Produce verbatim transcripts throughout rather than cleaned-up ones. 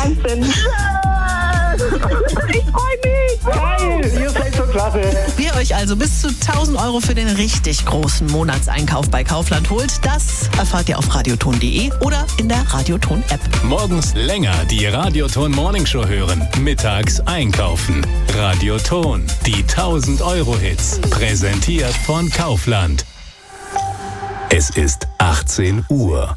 Wahnsinn. Ich freue mich. Geil, ihr seid so klasse. Wer euch also bis zu tausend Euro für den richtig großen Monatseinkauf bei Kaufland holt, das erfahrt ihr auf radioton punkt de oder in der Radioton-App. Morgens länger die Radioton Morning Show hören, mittags einkaufen. Radioton, die tausend Euro Hits, präsentiert von Kaufland. Es ist achtzehn Uhr.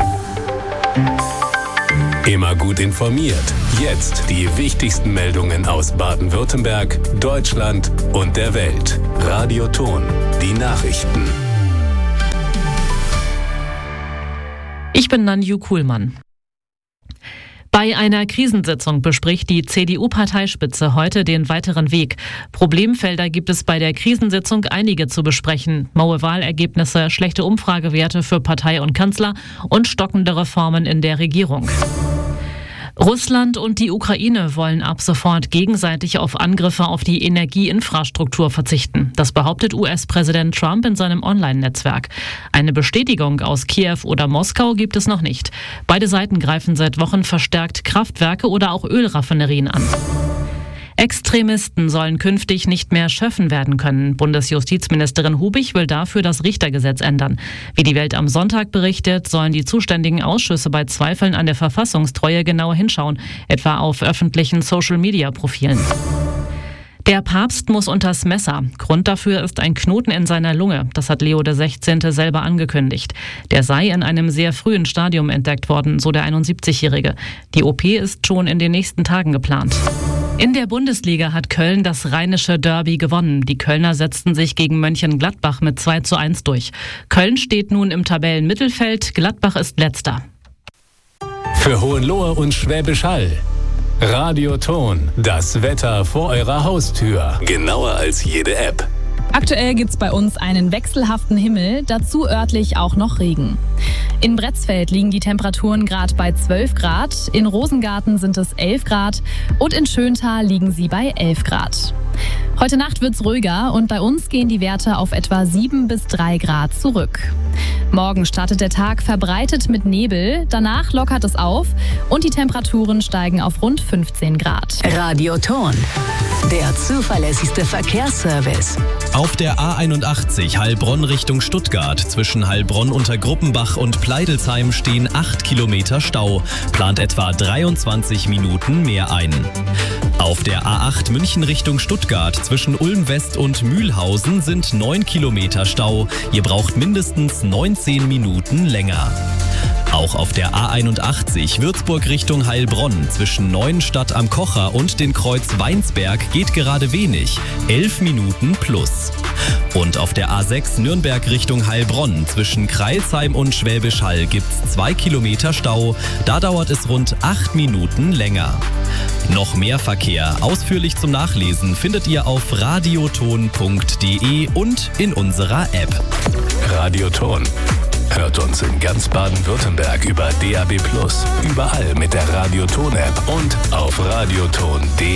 Immer gut informiert. Jetzt die wichtigsten Meldungen aus Baden-Württemberg, Deutschland und der Welt. Radioton, die Nachrichten. Ich bin Nanju Kuhlmann. Bei einer Krisensitzung bespricht die C D U-Parteispitze heute den weiteren Weg. Problemfelder gibt es bei der Krisensitzung einige zu besprechen. Maue Wahlergebnisse, schlechte Umfragewerte für Partei und Kanzler und stockende Reformen in der Regierung. Russland und die Ukraine wollen ab sofort gegenseitig auf Angriffe auf die Energieinfrastruktur verzichten. Das behauptet U S-Präsident Trump in seinem Online-Netzwerk. Eine Bestätigung aus Kiew oder Moskau gibt es noch nicht. Beide Seiten greifen seit Wochen verstärkt Kraftwerke oder auch Ölraffinerien an. Extremisten sollen künftig nicht mehr schöffen werden können. Bundesjustizministerin Hubig will dafür das Richtergesetz ändern. Wie die Welt am Sonntag berichtet, sollen die zuständigen Ausschüsse bei Zweifeln an der Verfassungstreue genauer hinschauen, etwa auf öffentlichen Social-Media-Profilen. Der Papst muss unters Messer. Grund dafür ist ein Knoten in seiner Lunge. Das hat Leo der Sechzehnte selber angekündigt. Der sei in einem sehr frühen Stadium entdeckt worden, so der einundsiebzigjährige. Die O P ist schon in den nächsten Tagen geplant. In der Bundesliga hat Köln das rheinische Derby gewonnen. Die Kölner setzten sich gegen Mönchengladbach mit zwei zu eins durch. Köln steht nun im Tabellenmittelfeld, Gladbach ist letzter. Für Hohenlohe und Schwäbisch Hall. Radioton, das Wetter vor eurer Haustür. Genauer als jede App. Aktuell gibt's bei uns einen wechselhaften Himmel, dazu örtlich auch noch Regen. In Bretzfeld liegen die Temperaturen gerade bei zwölf Grad, in Rosengarten sind es elf Grad und in Schöntal liegen sie bei elf Grad. Heute Nacht wird's ruhiger und bei uns gehen die Werte auf etwa sieben bis drei Grad zurück. Morgen startet der Tag verbreitet mit Nebel, danach lockert es auf und die Temperaturen steigen auf rund fünfzehn Grad. Radioton, der zuverlässigste Verkehrsservice. Auf der A einundachtzig Heilbronn Richtung Stuttgart zwischen Heilbronn unter Gruppenbach und Pleidelsheim stehen acht Kilometer Stau, plant etwa dreiundzwanzig Minuten mehr ein. Auf der A acht München Richtung Stuttgart zwischen Ulm West und Mühlhausen sind neun Kilometer Stau. Ihr braucht mindestens neunzehn Minuten länger. Auch auf der A einundachtzig Würzburg Richtung Heilbronn zwischen Neuenstadt am Kocher und den Kreuz Weinsberg geht gerade wenig, elf Minuten plus. Und auf der A sechs Nürnberg Richtung Heilbronn zwischen Crailsheim und Schwäbisch Hall gibt's zwei Kilometer Stau, da dauert es rund acht Minuten länger. Noch mehr Verkehr, ausführlich zum Nachlesen, findet ihr auf radioton punkt de und in unserer App. Radioton. Hört uns in ganz Baden-Württemberg über D A B plus, überall mit der Radioton-App und auf radioton punkt de.